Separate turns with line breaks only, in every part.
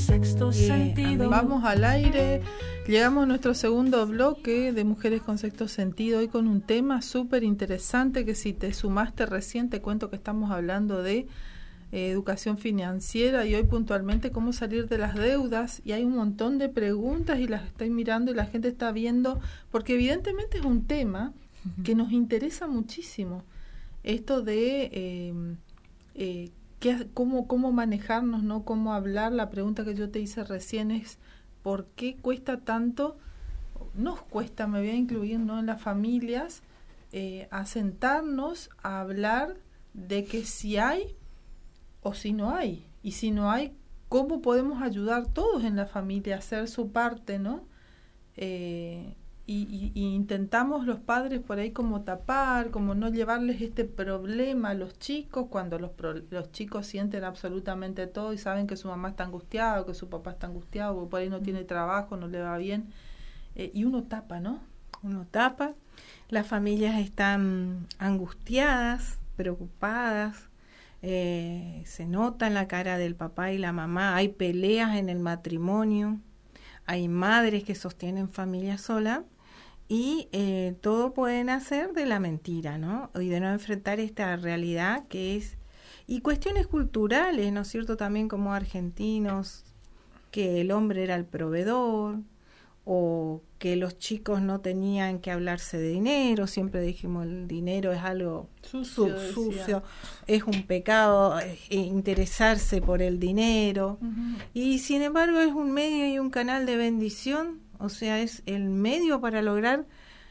sexto sentido.
Vamos al aire, llegamos a nuestro segundo bloque de Mujeres con Sexto Sentido, hoy con un tema súper interesante que si te sumaste recién te cuento que estamos hablando de educación financiera y hoy puntualmente cómo salir de las deudas, y hay un montón de preguntas y las estoy mirando y la gente está viendo, porque evidentemente es un tema que nos interesa muchísimo, esto de cómo manejarnos, ¿no? Cómo hablar. La pregunta que yo te hice recién es ¿por qué cuesta tanto? Nos cuesta, me voy a incluir, ¿no?, en las familias, a sentarnos a hablar de que si hay o si no hay, y si no hay, cómo podemos ayudar todos en la familia a hacer su parte, ¿no? Y intentamos los padres por ahí como tapar, como no llevarles este problema a los chicos, cuando los chicos sienten absolutamente todo y saben que su mamá está angustiada, o que su papá está angustiado, o por ahí no tiene trabajo, no le va bien, y uno tapa, ¿no?
Uno tapa, las familias están angustiadas, preocupadas, se nota en la cara del papá y la mamá, hay peleas en el matrimonio, hay madres que sostienen familia sola y todo pueden hacer de la mentira, ¿no? Y de no enfrentar esta realidad que es, y cuestiones culturales, ¿no es cierto? También como argentinos, que el hombre era el proveedor, o que los chicos no tenían que hablarse de dinero, siempre dijimos el dinero es algo sucio, es un pecado interesarse por el dinero, y sin embargo es un medio y un canal de bendición, o sea, es el medio para lograr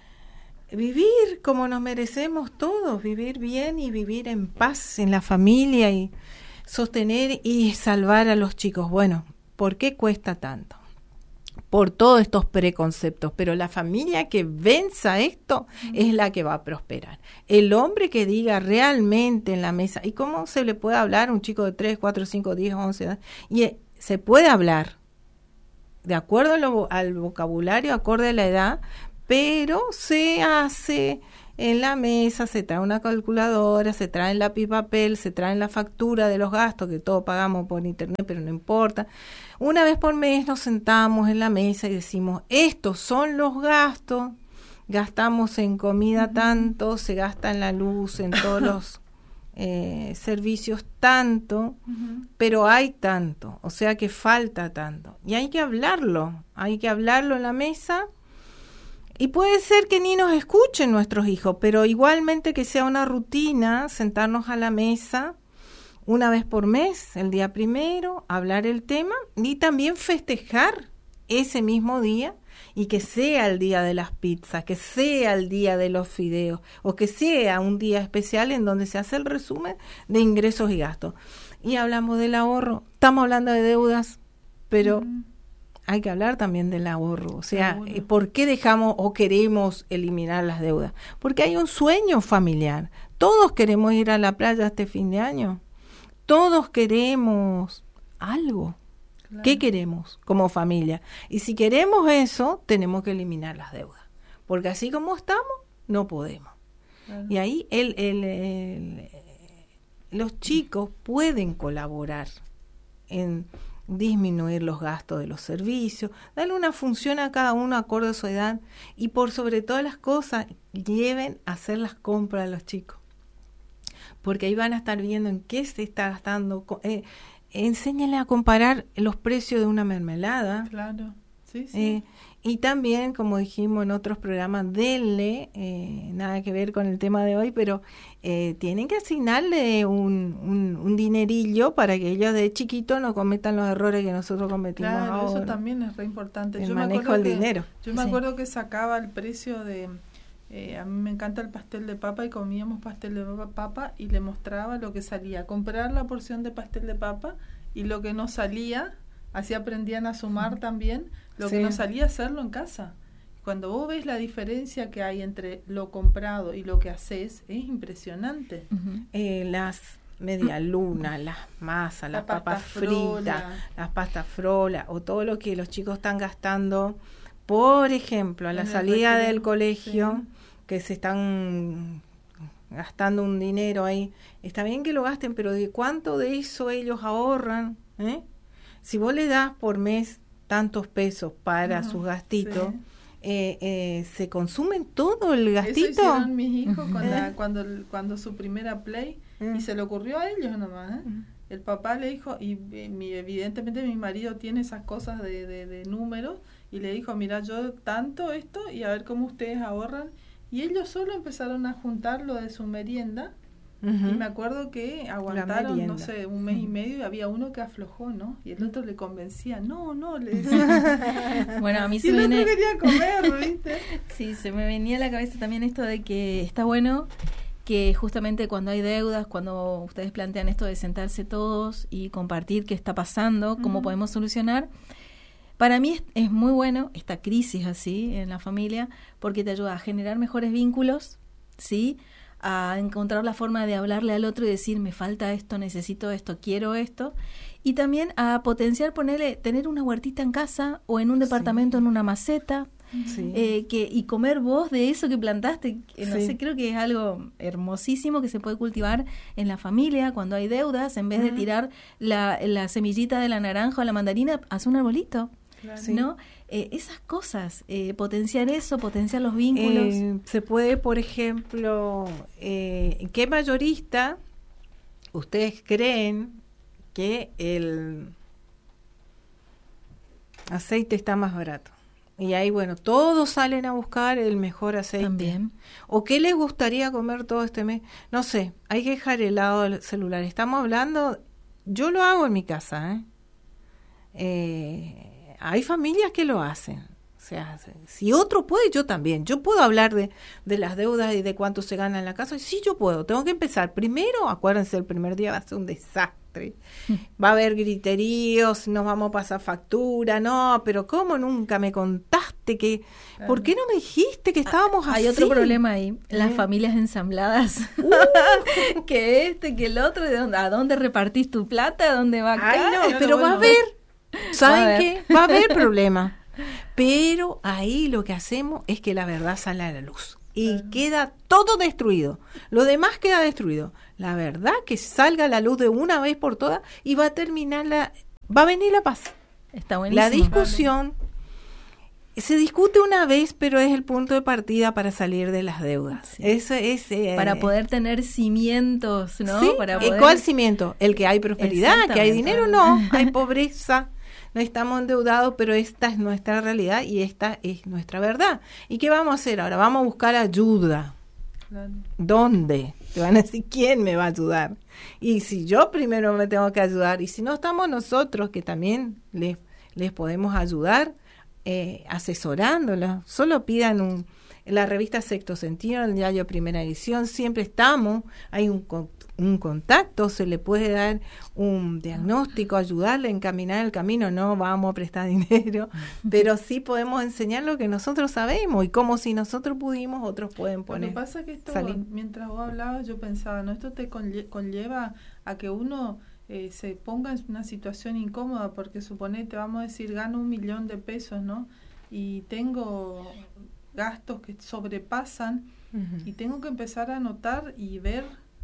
vivir como nos merecemos todos, vivir bien y vivir en paz en la familia y sostener y salvar a los chicos. Bueno, ¿por qué cuesta tanto? Por todos estos preconceptos, pero la familia que venza esto es la que va a prosperar. El hombre que diga realmente en la mesa, ¿y cómo se le puede hablar a un chico de 3, 4, 5, 10, 11 edad? Y se puede hablar de acuerdo al vocabulario, acorde a la edad, pero se hace en la mesa, se trae una calculadora, se trae el lápiz y papel, se trae la factura de los gastos, que todos pagamos por internet, pero no importa. Una vez por mes nos sentamos en la mesa y decimos, estos son los gastos, gastamos en comida tanto, se gasta en la luz, en todos los servicios tanto, pero hay tanto, o sea que falta tanto. Y hay que hablarlo en la mesa. Y puede ser que ni nos escuchen nuestros hijos, pero igualmente que sea una rutina, sentarnos a la mesa una vez por mes, el día primero, hablar el tema y también festejar ese mismo día, y que sea el día de las pizzas, que sea el día de los fideos, o que sea un día especial en donde se hace el resumen de ingresos y gastos. Y hablamos del ahorro, estamos hablando de deudas, pero hay que hablar también del ahorro, o sea, ¿por qué dejamos o queremos eliminar las deudas? Porque hay un sueño familiar, todos queremos ir a la playa este fin de año, todos queremos algo. Claro. ¿Qué queremos como familia? Y si queremos eso, tenemos que eliminar las deudas, porque así como estamos, no podemos. Claro. Y ahí los chicos pueden colaborar en disminuir los gastos de los servicios, darle una función a cada uno acorde a su edad, y por sobre todas las cosas, lleven a hacer las compras a los chicos, porque ahí van a estar viendo en qué se está gastando. Enséñenle a comparar los precios de una mermelada.
Claro, sí.
Y también, como dijimos en otros programas, denle, nada que ver con el tema de hoy, pero tienen que asignarle un dinerillo para que ellos de chiquito no cometan los errores que nosotros cometimos ahora.
Claro, eso también es re importante.
El manejo del dinero.
Yo me acuerdo que sacaba el precio de... a mí me encanta el pastel de papa, y comíamos pastel de papa y le mostraba lo que salía, comprar la porción de pastel de papa, y lo que no salía, así aprendían a sumar también, lo que no salía, hacerlo en casa. Cuando vos ves la diferencia que hay entre lo comprado y lo que haces, es impresionante.
Las medialunas, las masas, las papas fritas, las pastas frola, o todo lo que los chicos están gastando, por ejemplo, a la salida del colegio, que se están gastando un dinero ahí. Está bien que lo gasten, pero ¿de cuánto de eso ellos ahorran? si vos le das por mes tantos pesos para sus gastitos, se consumen todo el gastito.
Eso hicieron mis hijos cuando su primera Play, y se le ocurrió a ellos nomás, El papá le dijo, y evidentemente mi marido tiene esas cosas de números, y le dijo, mira, yo tanto esto, y a ver cómo ustedes ahorran. Y ellos solo empezaron a juntar lo de su merienda, y me acuerdo que aguantaron, no sé, un mes y medio, y había uno que aflojó, ¿no? Y el otro le convencía, no, le decía.
Bueno, a mí
y el otro quería comer, ¿viste?
Sí, se me venía a la cabeza también esto de que está bueno que justamente cuando hay deudas, cuando ustedes plantean esto de sentarse todos y compartir qué está pasando, cómo podemos solucionar, para mí es muy bueno esta crisis así en la familia, porque te ayuda a generar mejores vínculos, ¿sí?, a encontrar la forma de hablarle al otro y decir, me falta esto, necesito esto, quiero esto, y también a potenciar, tener una huertita en casa o en un departamento, en una maceta, y comer vos de eso que plantaste, no sé, creo que es algo hermosísimo que se puede cultivar en la familia cuando hay deudas. En vez de tirar la semillita de la naranja o la mandarina, haz un arbolito, ¿no? Esas cosas, potenciar eso, potenciar los vínculos.
Se puede, por ejemplo, ¿qué mayorista ustedes creen que el aceite está más barato? Y ahí, bueno, todos salen a buscar el mejor aceite.
También.
¿O qué les gustaría comer todo este mes? No sé, hay que dejar el lado del celular. Estamos hablando, yo lo hago en mi casa, hay familias que lo hacen. O sea, si otro puede, yo también. Yo puedo hablar de las deudas y de cuánto se gana en la casa. Sí, yo puedo. Tengo que empezar. Primero, acuérdense, el primer día va a ser un desastre. Va a haber griteríos, nos vamos a pasar factura. No, pero ¿cómo nunca me contaste que? ¿Por qué no me dijiste que estábamos así?
Hay otro problema ahí, las familias ensambladas. Que que el otro, ¿a dónde repartís tu plata? ¿A dónde va acá?
Ay, no, pero va a haber. ¿Saben qué? Va a haber problema. Pero ahí lo que hacemos es que la verdad sale a la luz. Y queda todo destruido. Lo demás queda destruido. La verdad que salga a la luz de una vez por todas y va a venir la paz.
Está buenísimo.
La discusión se discute una vez, pero es el punto de partida para salir de las deudas.
Sí.
Eso es
para poder tener cimientos, ¿no?
¿Sí?
Para poder...
¿Cuál cimiento? El que hay prosperidad, que hay dinero, no, hay pobreza. No estamos endeudados, pero esta es nuestra realidad y esta es nuestra verdad. ¿Y qué vamos a hacer ahora? Vamos a buscar ayuda.
Claro.
¿Dónde? Te van a decir, ¿quién me va a ayudar? Y si yo primero me tengo que ayudar, y si no estamos nosotros, que también les podemos ayudar, asesorándolos. Solo pidan la revista Sexto Sentido, el diario Primera Edición, siempre estamos, hay un contacto, se le puede dar un diagnóstico, ayudarle a encaminar el camino. No vamos a prestar dinero, pero sí podemos enseñar lo que nosotros sabemos, y como si nosotros pudimos, otros pueden poner.
Lo que pasa es que esto,
salir.
Mientras vos hablabas, yo pensaba, ¿no? Esto te conlleva a que uno se ponga en una situación incómoda, porque suponete, vamos a decir, gano 1 millón de pesos, ¿no? Y tengo gastos que sobrepasan, y tengo que empezar a anotar y ver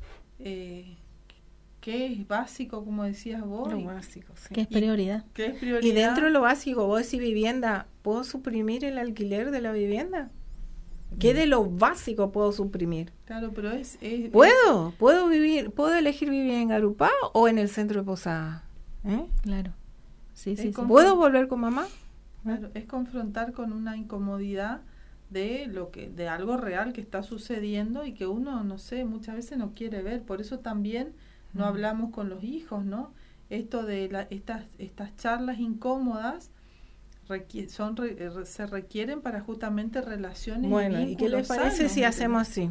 qué es básico, como decías vos.
Lo básico, sí.
¿Qué es prioridad?
¿Qué es prioridad?
Y dentro de lo básico, vos decís vivienda, ¿puedo suprimir el alquiler de la vivienda? ¿Qué de lo básico puedo suprimir?
Claro, pero
¿Puedo elegir vivir en Garupá o en el centro de Posada?
Claro. Sí.
¿Puedo volver con mamá?
Claro, es confrontar con una incomodidad de algo real que está sucediendo y que uno, no sé, muchas veces no quiere ver. Por eso también no hablamos con los hijos, ¿no? Esto de estas charlas incómodas se requieren para justamente relaciones.
Bueno, ¿y qué les parece si hacemos así?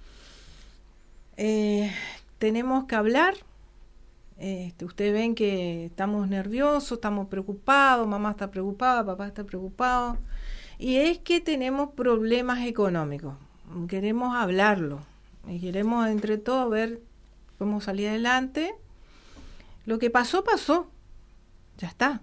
Tenemos que hablar. Ustedes ven que estamos nerviosos, estamos preocupados, mamá está preocupada, papá está preocupado, y es que tenemos problemas económicos. Queremos hablarlo y queremos entre todos ver cómo salir adelante. Lo que pasó, ya está.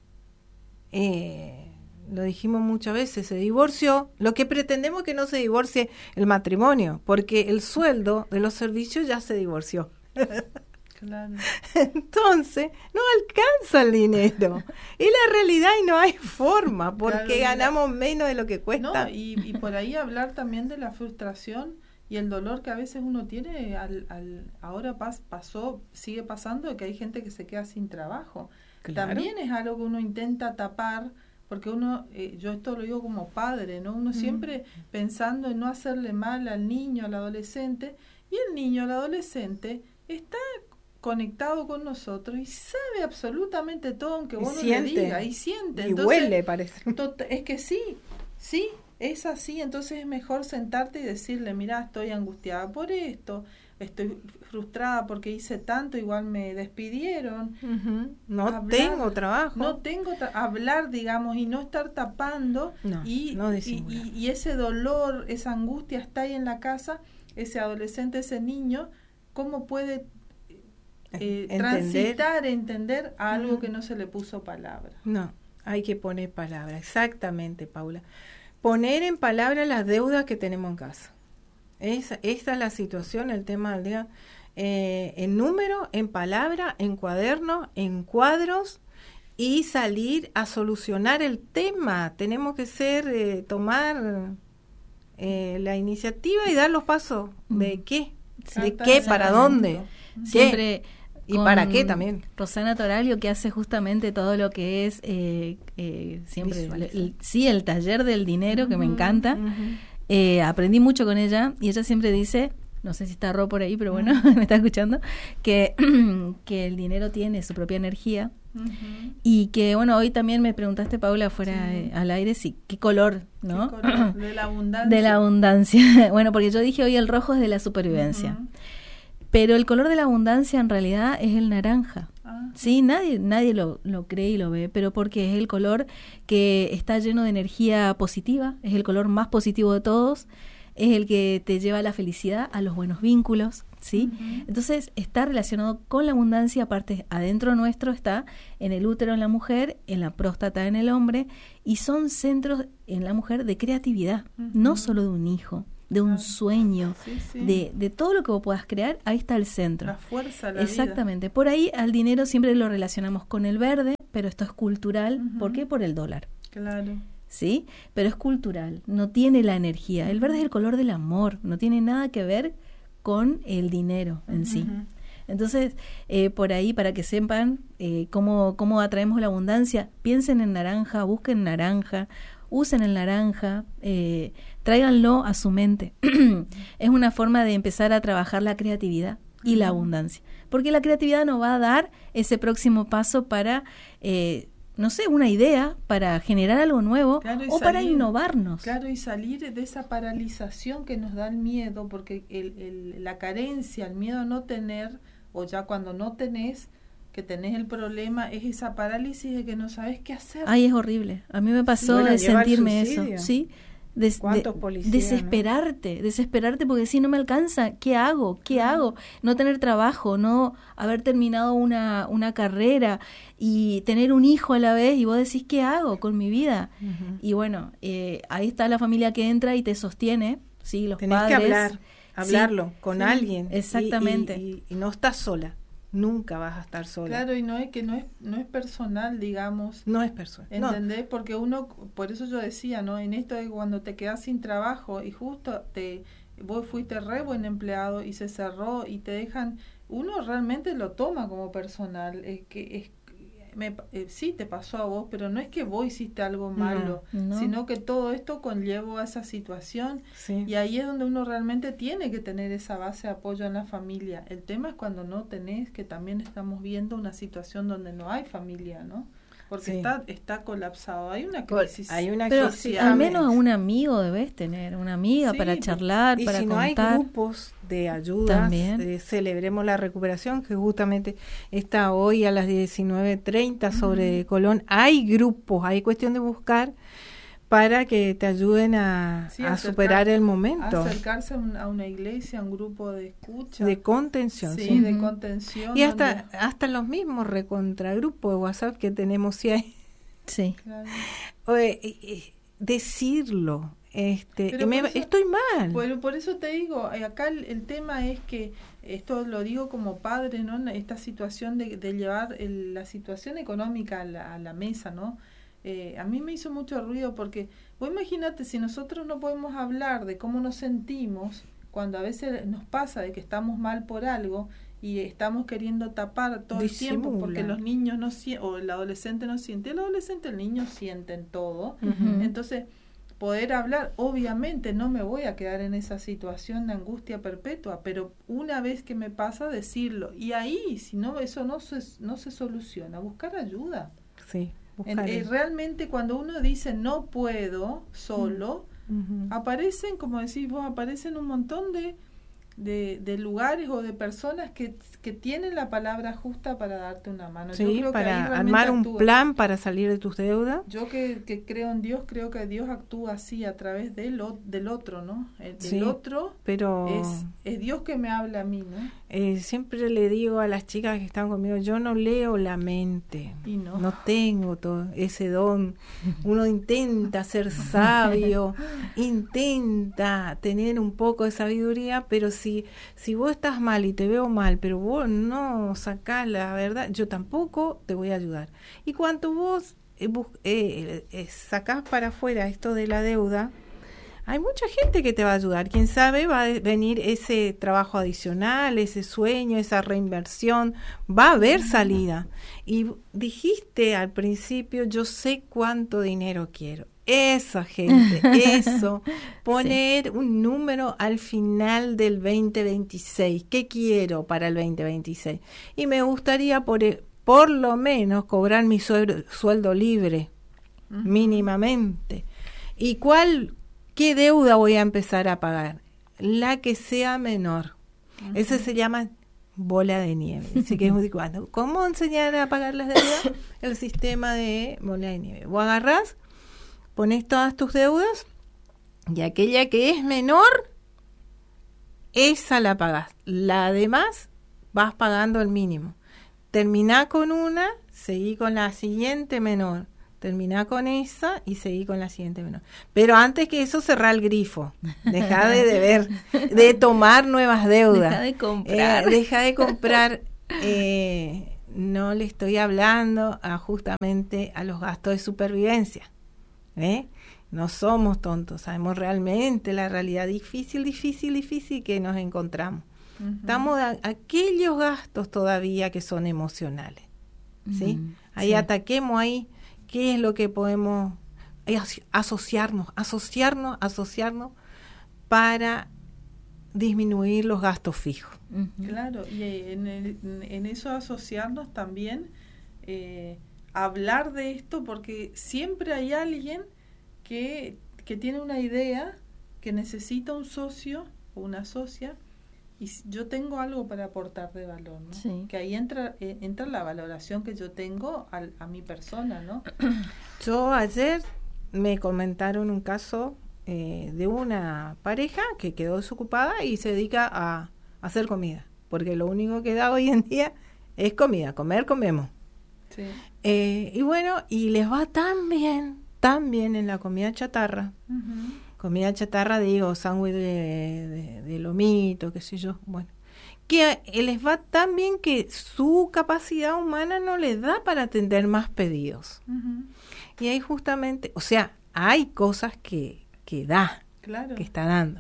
Lo dijimos muchas veces, se divorció. Lo que pretendemos es que no se divorcie el matrimonio, porque el sueldo de los servicios ya se divorció.
Claro.
Entonces, no alcanza el dinero. Es la realidad y no hay forma, porque ganamos menos de lo que cuesta.
No, y por ahí hablar también de la frustración y el dolor que a veces uno tiene. Ahora sigue pasando, de que hay gente que se queda sin trabajo. Claro. También es algo que uno intenta tapar, porque uno, yo esto lo digo como padre, ¿no? Uno siempre pensando en no hacerle mal al niño, al adolescente, y el niño, al adolescente, está conectado con nosotros y sabe absolutamente todo, aunque vos no le digas, y siente.
Y entonces, huele, parece.
Es que sí, es así. Entonces es mejor sentarte y decirle, mira, estoy angustiada por esto, estoy frustrada porque hice tanto, igual me despidieron.
Tengo trabajo.
Hablar, digamos, y no estar tapando. Y ese dolor, esa angustia está ahí en la casa. Ese adolescente, ese niño, ¿cómo puede entender algo que no se le puso palabra?
No, hay que poner palabra, exactamente, Paula. Poner en palabra las deudas que tenemos en casa. Esta es la situación, el tema del día. En número, en palabra, en cuadernos, en cuadros, y salir a solucionar el tema. Tenemos que tomar la iniciativa y dar los pasos. ¿De qué? ¿De qué? ¿Para dónde?
Siempre.
¿Y para qué también?
Rosana Toralio, que hace justamente todo lo que es siempre el taller del dinero, que me encanta. Aprendí mucho con ella, y ella siempre dice, no sé si está Ro por ahí, pero bueno, me está escuchando, que el dinero tiene su propia energía. Y que, bueno, hoy también me preguntaste, Paula, fuera al aire, qué color, ¿no?
¿Qué color? De la abundancia.
De la abundancia. Bueno, porque yo dije hoy el rojo es de la supervivencia. Pero el color de la abundancia en realidad es el naranja. Sí, nadie lo cree y lo ve, pero porque es el color que está lleno de energía positiva, es el color más positivo de todos, es el que te lleva a la felicidad, a los buenos vínculos, ¿sí? Entonces está relacionado con la abundancia. Aparte, adentro nuestro está en el útero en la mujer, en la próstata en el hombre, y son centros en la mujer de creatividad, no solo de un hijo, de un sueño, de todo lo que vos puedas crear. Ahí está el centro.
La fuerza, la
Exactamente. Vida. Por ahí al dinero siempre lo relacionamos con el verde, pero esto es cultural. ¿Por qué? Por el dólar.
Claro.
¿Sí? Pero es cultural, no tiene la energía. El verde es el color del amor, no tiene nada que ver con el dinero en sí. Entonces, por ahí, para que sepan cómo atraemos la abundancia, piensen en naranja, busquen naranja, usen el naranja, tráiganlo a su mente. Es una forma de empezar a trabajar la creatividad y la abundancia, porque la creatividad nos va a dar ese próximo paso para, no sé, una idea, para generar algo nuevo, o para innovarnos.
Claro, y salir de esa paralización que nos da el miedo, porque la carencia, el miedo a no tener, o ya cuando no tenés, que tenés el problema, es esa parálisis de que no sabes qué hacer.
Ay, es horrible. A mí me pasó de sentirme eso, ¿sí? Desesperarte porque si no me alcanza, ¿qué hago? No tener trabajo, no haber terminado una carrera y tener un hijo a la vez, y vos decís, ¿qué hago con mi vida? Y bueno, ahí está la familia que entra y te sostiene, ¿sí? Los
Tenés
padres.
que hablarlo con alguien.
Exactamente.
Y no estás sola. Nunca vas a estar sola.
Claro, y no es personal, digamos.
No es personal.
¿Entendés? Porque uno, por eso yo decía, ¿no? En esto de cuando te quedas sin trabajo y justo vos fuiste re buen empleado y se cerró y te dejan, uno realmente lo toma como personal. Sí te pasó a vos, pero no es que vos hiciste algo malo, sino que todo esto conllevó a esa situación. Y ahí es donde uno realmente tiene que tener esa base de apoyo en la familia. El tema es cuando no tenés, que también estamos viendo una situación donde no hay familia, ¿no? Porque está colapsado, hay una crisis.
Pero al menos un amigo debes tener, una amiga para charlar, para contar.
Y si no hay grupos de ayuda, celebremos la recuperación, que justamente está hoy a las 19:30 sobre Colón. Hay grupos, hay cuestión de buscar para que te ayuden a superar el momento.
Acercarse a una iglesia, a un grupo de escucha.
De contención.
Sí, de contención.
Y hasta los mismos recontragrupos de WhatsApp que tenemos, si hay.
Sí.
Claro.
Decirlo. estoy mal.
Bueno, por eso te digo, acá el tema es que, esto lo digo como padre, ¿no? Esta situación de llevar la situación económica a la mesa, ¿no? A mí me hizo mucho ruido porque, vos imagínate, si nosotros no podemos hablar de cómo nos sentimos, cuando a veces nos pasa de que estamos mal por algo y estamos queriendo tapar todo el tiempo porque los niños no sienten, o el adolescente no siente, el niño sienten todo. Entonces, poder hablar, obviamente no me voy a quedar en esa situación de angustia perpetua, pero una vez que me pasa, decirlo. Y ahí, si no, eso no se soluciona, buscar ayuda.
Sí.
Realmente cuando uno dice no puedo solo, aparecen, como decís vos, aparecen un montón de lugares o de personas que tienen la palabra justa para darte una mano.
Sí,
yo creo
para
que
armar un plan para salir de tus deudas.
Yo que creo en Dios, creo que Dios actúa así a través del otro, ¿no? Del otro,
pero
es Dios que me habla a mí, ¿no?
Siempre le digo a las chicas que están conmigo, yo no leo la mente, no tengo todo ese don. Uno intenta ser sabio, intenta tener un poco de sabiduría, pero si vos estás mal y te veo mal, pero vos no sacás la verdad, yo tampoco te voy a ayudar. Y cuando vos sacás para afuera esto de la deuda, hay mucha gente que te va a ayudar. Quién sabe, va a venir ese trabajo adicional, ese sueño, esa reinversión, va a haber salida. Y dijiste al principio, yo sé cuánto dinero quiero. Esa gente, eso, poner un número al final del 2026. ¿Qué quiero para el 2026? Y me gustaría por lo menos cobrar mi sueldo libre, mínimamente. ¿Y qué deuda voy a empezar a pagar? La que sea menor. Ese se llama bola de nieve. Así que ¿cómo enseñar a pagar las deudas? El sistema de bola de nieve. Vos agarrás, pones todas tus deudas y aquella que es menor, esa la pagás. La demás vas pagando el mínimo. Terminá con una, seguí con la siguiente menor. Terminá con esa y seguí con la siguiente menor. Pero antes que eso, cerrá el grifo. Dejá de deber, de tomar nuevas deudas.
Deja de comprar.
Deja de comprar. No le estoy hablando justamente a los gastos de supervivencia. No somos tontos, sabemos realmente la realidad difícil que nos encontramos. Estamos a aquellos gastos todavía que son emocionales. ¿Sí? Ahí ataquemos ahí. ¿Qué es lo que podemos asociarnos para disminuir los gastos fijos?
Claro, y en eso asociarnos también, hablar de esto, porque siempre hay alguien que tiene una idea, que necesita un socio o una socia, y yo tengo algo para aportar de valor, ¿no? Sí. Que ahí entra la valoración que yo tengo a mi persona, ¿no?
Yo ayer me comentaron un caso de una pareja que quedó desocupada y se dedica a hacer comida, porque lo único que da hoy en día es comida, comemos. Sí. Y bueno, y les va tan bien en la comida chatarra. Comida chatarra, digo, sándwich de lomito, qué sé yo, bueno, que les va tan bien que su capacidad humana no les da para atender más pedidos. Y ahí justamente, o sea, hay cosas que da, claro, que está dando.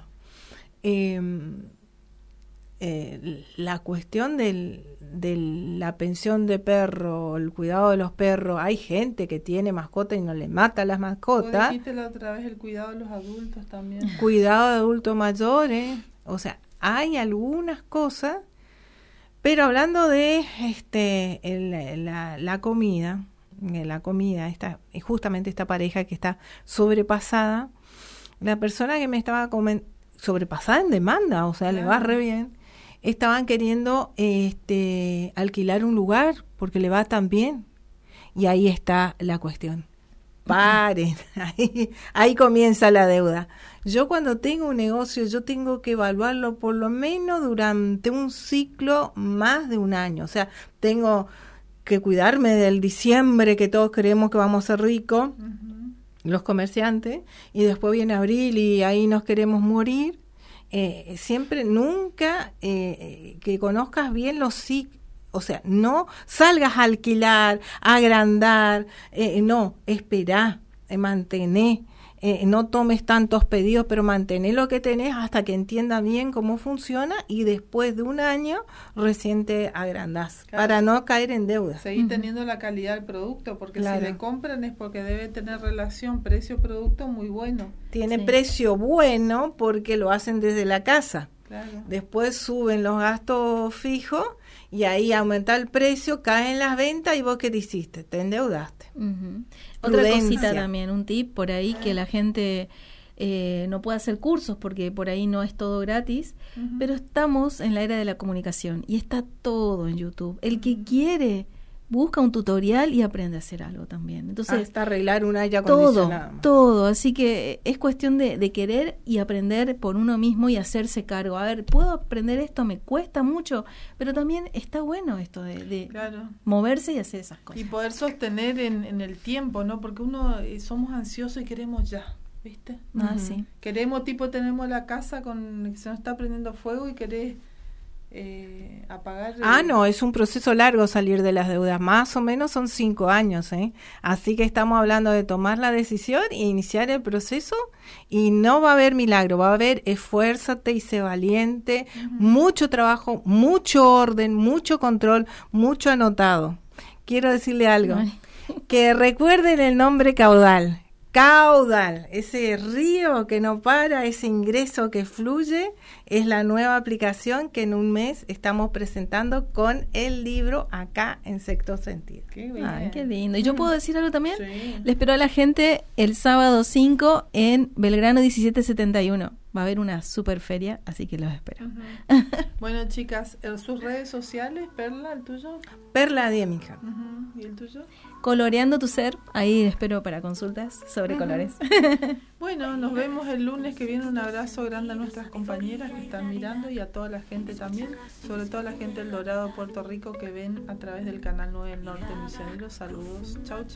La cuestión de la pensión de perro, el cuidado de los perros, hay gente que tiene mascota y no le mata a las mascotas.
Vos dijiste la otra vez el cuidado de los adultos también.
Cuidado de adultos mayores, o sea, hay algunas cosas, pero hablando de la comida, justamente esta pareja que está sobrepasada, la persona que me estaba sobrepasada en demanda, o sea, claro, le va re bien. Estaban queriendo alquilar un lugar porque le va tan bien. Y ahí está la cuestión. Paren, ahí comienza la deuda. Yo cuando tengo un negocio, yo tengo que evaluarlo por lo menos durante un ciclo más de un año. O sea, tengo que cuidarme del diciembre que todos creemos que vamos a ser ricos. los comerciantes, y después viene abril y ahí nos queremos morir. Siempre, nunca que conozcas bien los ciclos. O sea, no salgas a alquilar, a agrandar, no, esperá, mantené, no tomes tantos pedidos, pero mantené lo que tenés hasta que entienda bien cómo funciona y después de un año recién te agrandás, claro, para no caer en deuda.
Seguir teniendo la calidad del producto, porque claro, si le compran es porque debe tener relación precio-producto muy bueno.
Tiene precio bueno porque lo hacen desde la casa.
Claro.
Después suben los gastos fijos y ahí aumenta el precio, caen las ventas y vos ¿qué te hiciste? Te endeudaste.
Otra cosita también, un tip por ahí, que la gente no puede hacer cursos porque por ahí no es todo gratis, pero estamos en la era de la comunicación y está todo en YouTube. El que quiere busca un tutorial y aprende a hacer algo también. Entonces,
hasta arreglar un aire acondicionado.
Todo. Así que es cuestión de querer y aprender por uno mismo y hacerse cargo. A ver, ¿puedo aprender esto? Me cuesta mucho, pero también está bueno esto de
claro,
moverse y hacer esas cosas.
Y poder sostener en el tiempo, ¿no? Porque uno somos ansiosos y queremos ya, ¿viste?
Sí.
Queremos, tenemos la casa con que se nos está prendiendo fuego y querés apagar.
No, es un proceso largo salir de las deudas, más o menos son 5 años, así que estamos hablando de tomar la decisión e iniciar el proceso y no va a haber milagro, va a haber esfuérzate y sé valiente, mucho trabajo, mucho orden, mucho control, mucho anotado. Quiero decirle algo, que recuerden el nombre caudal. Caudal, ese río que no para, ese ingreso que fluye, es la nueva aplicación que en un mes estamos presentando con el libro acá en Sexto Sentido.
Qué bien. Ay, qué lindo. ¿Y yo puedo decir algo también?
Sí.
Le espero a la gente el sábado 5 en Belgrano 1771. Va a haber una super feria, así que los espero.
Bueno, chicas, en sus redes sociales, Perla, ¿el tuyo?
Perla Diemica.
¿Y el tuyo?
Coloreando tu ser, ahí espero para consultas sobre colores.
Bueno, nos vemos el lunes que viene. Un abrazo grande a nuestras compañeras que están mirando y a toda la gente también, sobre todo a la gente del Dorado, Puerto Rico, que ven a través del canal 9 del Norte Misionero. Saludos. Chau, chau.